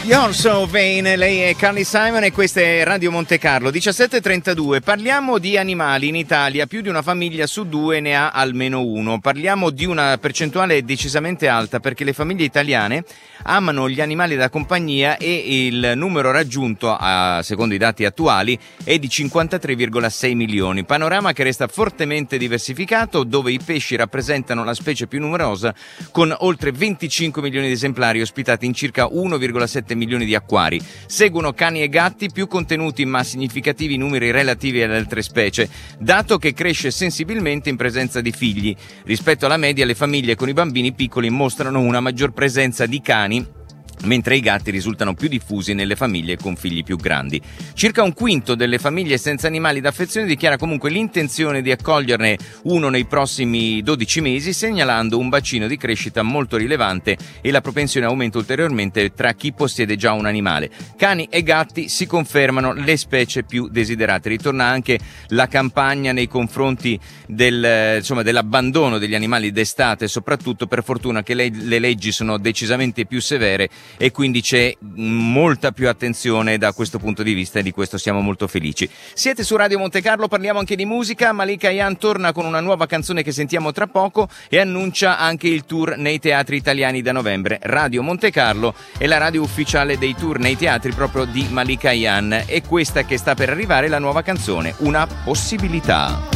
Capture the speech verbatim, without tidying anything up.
You're so vain, lei è Carly Simon e questa è Radio Monte Carlo. diciassette e trentadue, parliamo di animali in Italia, più di una famiglia su due ne ha almeno uno. Parliamo di una percentuale decisamente alta perché le famiglie italiane amano gli animali da compagnia e il numero raggiunto, a, secondo i dati attuali, è di cinquantatré virgola sei milioni. Panorama che resta fortemente diversificato, dove i pesci rappresentano la specie più numerosa, con oltre venticinque milioni di esemplari ospitati in circa uno virgola sette milioni di acquari. Seguono cani e gatti, più contenuti ma significativi numeri relativi alle altre specie, dato che cresce sensibilmente in presenza di figli. Rispetto alla media, le famiglie con i bambini piccoli mostrano una maggior presenza di cani, mentre i gatti risultano più diffusi nelle famiglie con figli più grandi. Circa un quinto delle famiglie senza animali d'affezione dichiara comunque l'intenzione di accoglierne uno nei prossimi dodici mesi, segnalando un bacino di crescita molto rilevante e la propensione aumenta ulteriormente tra chi possiede già un animale. Cani e gatti si confermano le specie più desiderate. Ritorna anche la campagna nei confronti del, insomma, dell'abbandono degli animali d'estate, soprattutto. Per fortuna che le, le leggi sono decisamente più severe e quindi c'è molta più attenzione da questo punto di vista e di questo siamo molto felici. Siete su Radio Monte Carlo, parliamo anche di musica. Malika Ayane torna con una nuova canzone che sentiamo tra poco e annuncia anche il tour nei teatri italiani da novembre. Radio Monte Carlo è la radio ufficiale dei tour nei teatri proprio di Malika Ayane, e questa che sta per arrivare è la nuova canzone, Una possibilità.